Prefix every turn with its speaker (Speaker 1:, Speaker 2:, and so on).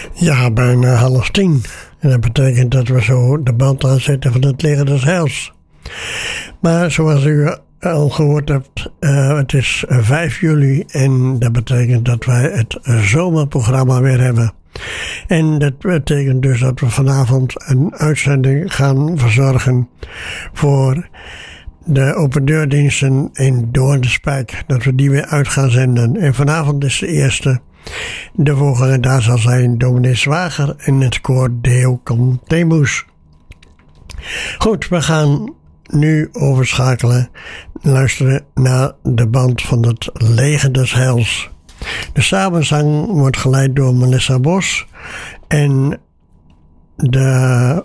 Speaker 1: Ja, bijna 9:30. En dat betekent dat we zo de band aanzetten van het Leger des Heils. Maar zoals u al gehoord hebt, het is 5 juli en dat betekent dat wij het zomerprogramma weer hebben. En dat betekent dus dat we vanavond een uitzending gaan verzorgen voor de opendeurdiensten in Doorn-de-Spijk. Dat we die weer uit gaan zenden. En vanavond is de eerste. De volgende daar zal zijn dominee Zwager en het koor Deo Cantemus. Goed, we gaan nu overschakelen. Luisteren naar de band van het Leger des Heils. De samenzang wordt geleid door Melissa Bos. En de